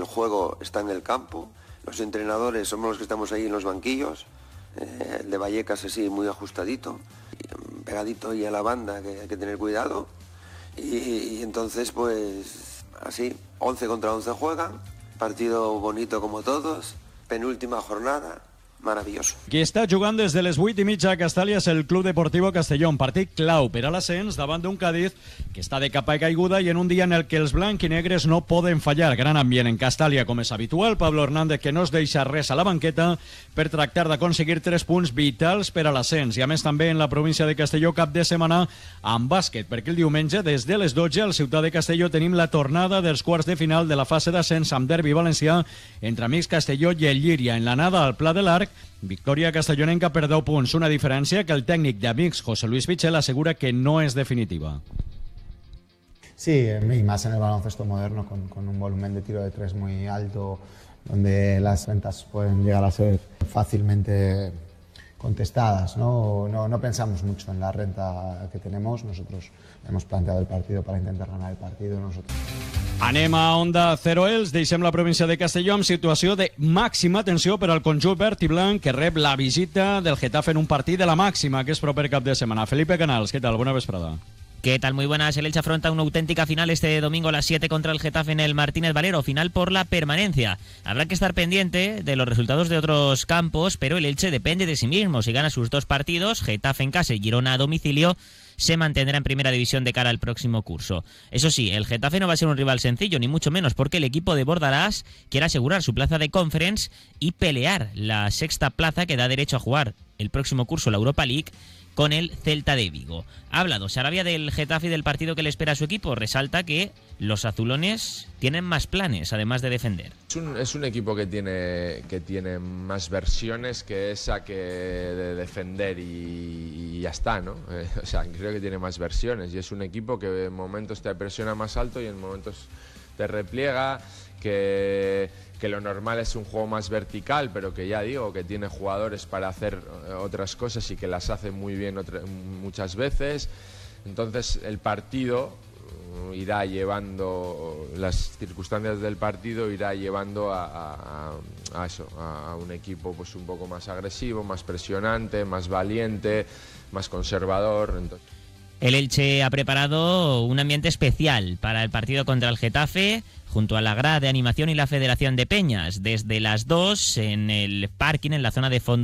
el juego está en el campo, los entrenadores somos los que estamos ahí en los banquillos, el de Vallecas así muy ajustadito, pegadito ahí a la banda, que hay que tener cuidado, y entonces pues así, 11 contra 11 juegan, partido bonito como todos, penúltima jornada, maravilloso. Qui està jugant des de les 8:30 a Castalla és el Club Deportivo Castelló, un partit clau per a l'ascens davant d'un Cádiz que està de capa caiguda i en un dia en el que els blanc-i-negres no poden fallar. Gran ambient en Castalla, com és habitual. Pablo Hernández, que no es deixa res a la banqueta per tractar d'aconseguir 3 punts vitals per a l'ascens. I a més també en la província de Castelló cap de setmana amb bàsquet, perquè el diumenge des de les 12 al Ciutat de Castelló tenim la tornada dels quarts de final de la fase d'ascens amb derbi valencià entre Amics Castelló i el Llíria. En l'anada al Pla de l'Arc, victòria castellonenca per 10 punts, una diferència que el tècnic d'Amics, José Luis Pichel, assegura que no és definitiva. Sí, y más en el baloncesto moderno, con un volumen de tiro de 3 muy alto, donde las ventas pueden llegar a ser fácilmente contestadas, ¿no? No pensamos mucho en la renta que tenemos, nosotros hemos planteado el partido para intentar ganar el partido. Anem a Onda Cero Els, deixem la província de Castelló amb situació de màxima tensió per al conjunt verd i blanc que rep la visita del Getafe en un partit de la màxima que és proper cap de setmana. Felipe Canals, ¿qué tal? Buena vesprada. ¿Qué tal? Muy buenas. El Elche afronta una auténtica final este domingo a las 7 contra el Getafe en el Martínez Valero, final por la permanencia. Habrá que estar pendiente de los resultados de otros campos, pero el Elche depende de sí mismo. Si gana sus 2 partidos, Getafe en casa y Girona a domicilio, se mantendrá en primera división de cara al próximo curso. Eso sí, el Getafe no va a ser un rival sencillo, ni mucho menos, porque el equipo de Bordalás quiere asegurar su plaza de Conference y pelear la 6ª plaza que da derecho a jugar el próximo curso la Europa League con el Celta de Vigo. Ha hablado Sarabia del Getafe y del partido que le espera a su equipo. Resalta que los azulones tienen más planes, además de defender. Es un equipo que tiene más versiones que esa que de defender y ya está, ¿no? O sea, creo que tiene más versiones y es un equipo que en momentos te presiona más alto y en momentos te repliega, que lo normal es un juego más vertical, pero que ya digo que tiene jugadores para hacer otras cosas y que las hace muy bien muchas veces. Entonces el partido irá llevando, las circunstancias del partido irá llevando a eso, a un equipo pues un poco más agresivo, más presionante, más valiente, más conservador. Entonces, el Elche ha preparado un ambiente especial para el partido contra el Getafe, junto a la grada de animación y la Federación de Peñas, desde las 2 en el parking, en la zona de fondo